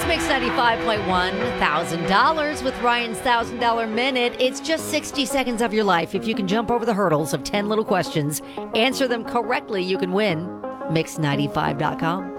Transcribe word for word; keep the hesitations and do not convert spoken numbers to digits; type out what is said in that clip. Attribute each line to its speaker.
Speaker 1: Mix ninety-five point one, one thousand dollars with Ryan's one thousand dollars Minute. It's just sixty seconds of your life. If you can jump over the hurdles of ten little questions, answer them correctly, you can win. Mix ninety-five dot com.